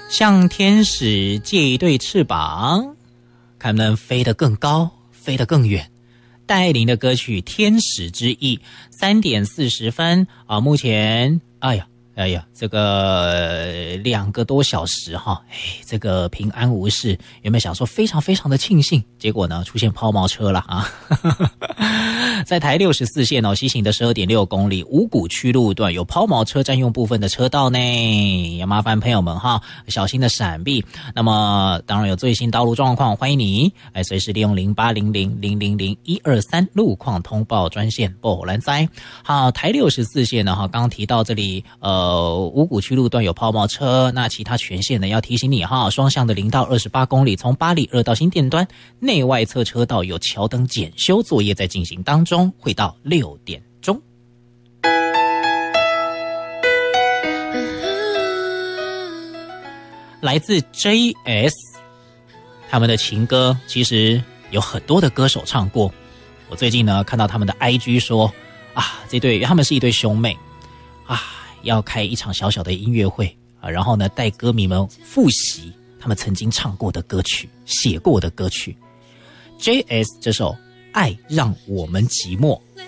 向天使借一对翅膀，看能飞得更高，飞得更远。戴琳的歌曲《天使之翼》3点40分啊，目前哎呀，这个2个多小时哈，这个平安无事，有没有想说非常非常的庆幸？结果呢，出现抛锚车了啊！在台64线哦，西行的12.6公里，五股区路段有抛锚车占用部分的车道呢，要麻烦朋友们哈，小心的闪避。那么当然有最新道路状况，欢迎你随时利用0800000123路况通报专线报蓝灾。好，台64线呢哈，刚刚提到这里五股区路段有抛锚车，那其他全线呢要提醒你哈，双向的0到28公里，从八里2到新店端内外侧车道有桥灯检修作业在进行当中，会到6点钟。来自 JS 他们的情歌，其实有很多的歌手唱过。我最近呢看到他们的 IG 说啊，他们是一对兄妹啊，要开一场小小的音乐会啊，然后呢带歌迷们复习他们曾经唱过的歌曲，写过的歌曲。JS 这首《爱让我们寂寞》